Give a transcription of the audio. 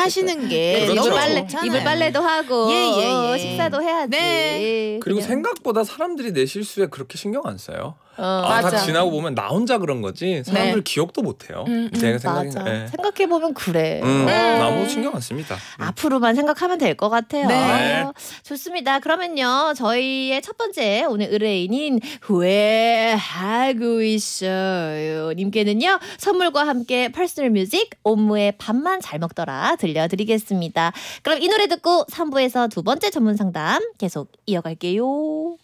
하시는 게 그렇죠. 이불 빨래도 하고 예. 식사도 해야지. 네. 그리고 그냥. 생각보다 사람들이 내 실수에 그렇게 신경 안 써요. 다 맞아. 지나고 보면 나 혼자 그런 거지 사람들 기억도 못 해요. 내 생각에. 맞아. 네. 생각해보면 그래. 아무 신경 안 씁니다. 앞으로만 생각하면 될 것 같아요. 네. 좋습니다. 그러면요. 저희의 첫 번째 오늘 의뢰인인 후회하고 있어요 님께는요. 선물과 함께 퍼스널 뮤직 옴무의 밥만 잘 먹더라 들려드리겠습니다. 그럼 이 노래 듣고 3부에서 두 번째 전문 상담 계속 이어갈게요.